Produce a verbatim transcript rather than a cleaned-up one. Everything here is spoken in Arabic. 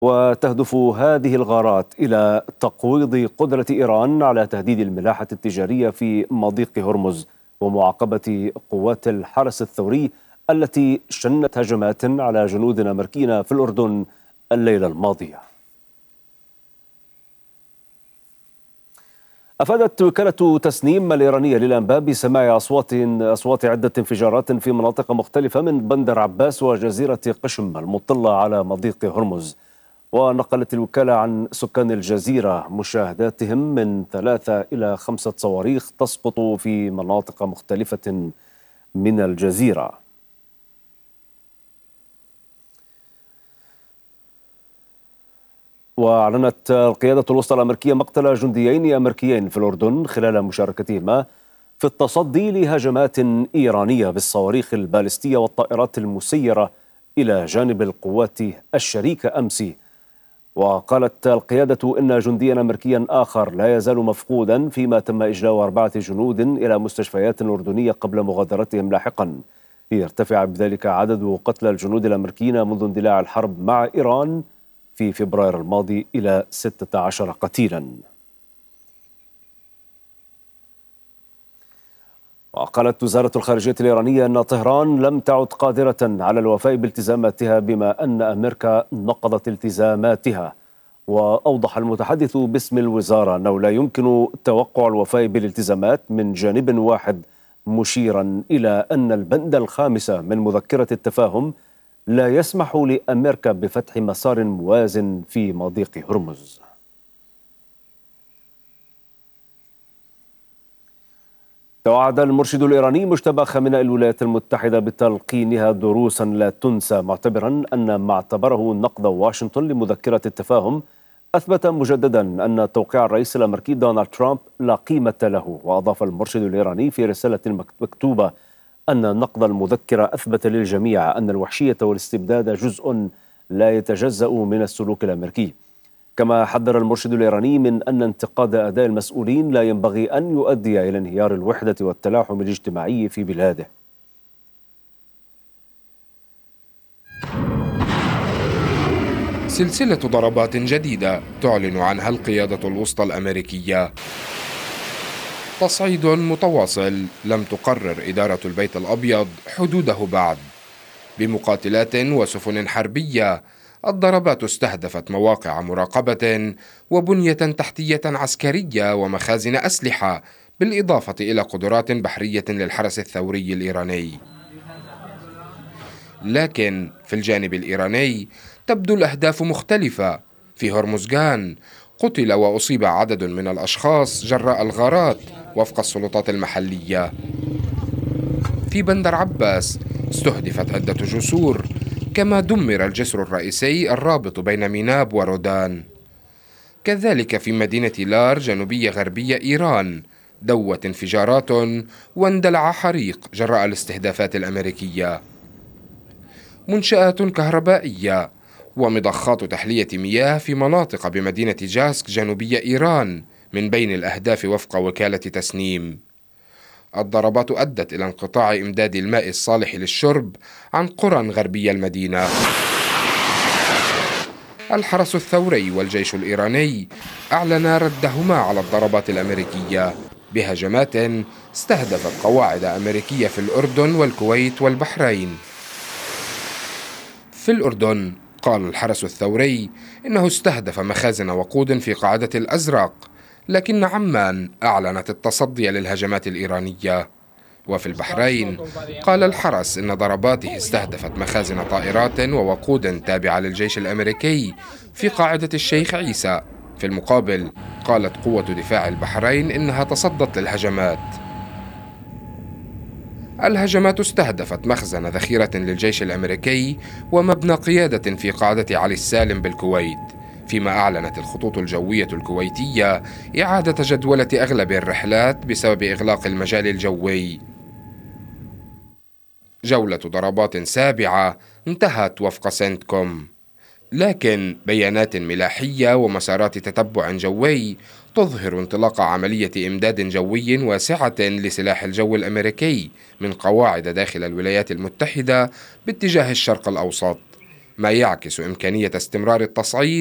وتهدف هذه الغارات إلى تقويض قدرة إيران على تهديد الملاحة التجارية في مضيق هرمز ومعاقبة قوات الحرس الثوري التي شنت هجمات على جنود أمريكيين في الأردن الليلة الماضية. أفادت وكالة تسنيم الإيرانية للأنباء بسماع أصوات أصوات عدة انفجارات في مناطق مختلفة من بندر عباس وجزيرة قشم المطلة على مضيق هرمز. ونقلت الوكالة عن سكان الجزيرة مشاهداتهم من ثلاثة إلى خمسة صواريخ تسقط في مناطق مختلفة من الجزيرة. وأعلنت القيادة الوسطى الأمريكية مقتل جنديين أمريكيين في الأردن خلال مشاركتهما في التصدي لهجمات إيرانية بالصواريخ البالستية والطائرات المسيرة إلى جانب القوات الشريكة أمس. وقالت القيادة إن جنديا أمريكيا آخر لا يزال مفقودا، فيما تم إجلاء أربعة جنود إلى مستشفيات أردنية قبل مغادرتهم لاحقا، ليرتفع بذلك عدد قتلى الجنود الأمريكيين منذ اندلاع الحرب مع إيران في فبراير الماضي إلى ستة عشر قتيلا. وقالت وزارة الخارجية الإيرانية أن طهران لم تعد قادرة على الوفاء بالتزاماتها بما أن أمريكا نقضت التزاماتها. وأوضح المتحدث باسم الوزارة أنه لا يمكن توقع الوفاء بالالتزامات من جانب واحد، مشيرا إلى أن البند الخامس من مذكرة التفاهم لا يسمح لأمريكا بفتح مسار موازن في مضيق هرمز. توعد المرشد الإيراني مجتبى خامنئي الولايات المتحدة بتلقينها دروسا لا تنسى، معتبرا أن ما اعتبره نقد واشنطن لمذكرة التفاهم أثبت مجددا أن توقيع الرئيس الأمريكي دونالد ترامب لا قيمة له. وأضاف المرشد الإيراني في رسالة مكتوبة أن نقد المذكرة أثبت للجميع أن الوحشية والاستبداد جزء لا يتجزأ من السلوك الأمريكي. كما حذر المرشد الإيراني من أن انتقاد أداء المسؤولين لا ينبغي أن يؤدي إلى انهيار الوحدة والتلاحم الاجتماعي في بلاده. سلسلة ضربات جديدة تعلن عنها القيادة الوسطى الأمريكية. تصعيد متواصل لم تقرر إدارة البيت الأبيض حدوده بعد، بمقاتلات وسفن حربية. الضربات استهدفت مواقع مراقبة وبنية تحتية عسكرية ومخازن أسلحة، بالإضافة إلى قدرات بحرية للحرس الثوري الإيراني. لكن في الجانب الإيراني تبدو الأهداف مختلفة. في هرمزغان قتل وأصيب عدد من الأشخاص جراء الغارات وفق السلطات المحلية. في بندر عباس استهدفت عدة جسور، كما دمر الجسر الرئيسي الرابط بين ميناب ورودان. كذلك في مدينة لار جنوبية غربية إيران دوت انفجارات واندلع حريق جراء الاستهدافات الأمريكية. منشآت كهربائية ومضخات تحلية مياه في مناطق بمدينة جاسك جنوبية إيران من بين الأهداف وفق وكالة تسنيم. الضربات أدت إلى انقطاع إمداد الماء الصالح للشرب عن قرى غربية المدينة. الحرس الثوري والجيش الإيراني أعلنا ردهما على الضربات الأمريكية بهجمات استهدفت قواعد أمريكية في الأردن والكويت والبحرين. في الأردن قال الحرس الثوري إنه استهدف مخازن وقود في قاعدة الأزرق، لكن عمان أعلنت التصدي للهجمات الإيرانية. وفي البحرين قال الحرس إن ضرباته استهدفت مخازن طائرات ووقود تابعة للجيش الأمريكي في قاعدة الشيخ عيسى. في المقابل قالت قوة دفاع البحرين إنها تصدت للهجمات. الهجمات استهدفت مخزن ذخيرة للجيش الأمريكي ومبنى قيادة في قاعدة علي السالم بالكويت، فيما أعلنت الخطوط الجوية الكويتية إعادة جدولة أغلب الرحلات بسبب إغلاق المجال الجوي. جولة ضربات سابعة انتهت وفق سنتكوم، لكن بيانات ملاحية ومسارات تتبع جوي تظهر انطلاق عملية إمداد جوي واسعة لسلاح الجو الأمريكي من قواعد داخل الولايات المتحدة باتجاه الشرق الأوسط، ما يعكس إمكانية استمرار التصعيد